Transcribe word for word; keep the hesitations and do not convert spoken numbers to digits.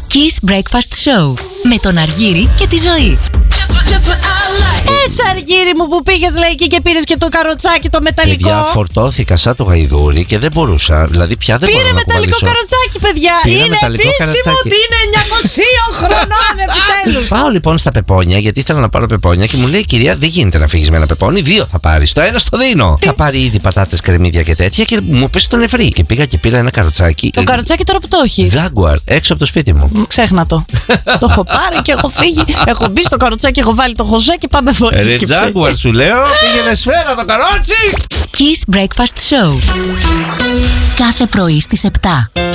Kiss Breakfast Show με τον Αργύρη και τη Ζωή. Ες Αργύρη μου που πήγες λέει εκεί και πήρες και το καροτσάκι το μεταλλικό. Παιδιά, φορτώθηκα σαν το γαϊδούρι και δεν μπορούσα. Δηλαδή πια δεν Πήρε μπορώ να μεταλλικό κουβαλήσω. καροτσάκι, παιδιά. Πήρα Είναι μεταλλικό επίσημο καροτσάκι. ότι είναι εννιακόσια χρονών επιτέλους. Πάω λοιπόν στα πεπόνια, γιατί ήθελα να πάρω πεπόνια και μου λέει: Κυρία, δεν γίνεται να φύγει με ένα πεπόνι. Δύο θα πάρει. Το ένα στο δίνω. Θα πάρει ήδη πατάτες, κρεμμύδια και τέτοια και μου πέσει τον νεφρή. Και πήγα και πήρα ένα καροτσάκι. Το καροτσάκι τώρα που το έχεις? Jaguar, έξω από το σπίτι μου. Ξέχνα το. Το έχω πάρει και έχω φύγει. Έχω μπει στο καροτσάκι, έχω βάλει το χωζέ και πάμε φορές. Ρε Jaguar, σου λέω, πήγαινε σφαίρα το καρότσι. Kiss Breakfast Show. Κάθε πρωί στις επτά.